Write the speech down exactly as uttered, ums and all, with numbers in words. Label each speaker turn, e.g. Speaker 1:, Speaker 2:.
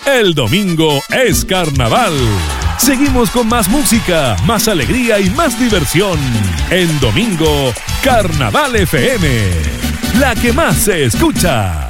Speaker 1: El domingo es carnaval. Seguimos con más música, más alegría y más diversión. En Domingo, Carnaval F M, la que más se escucha.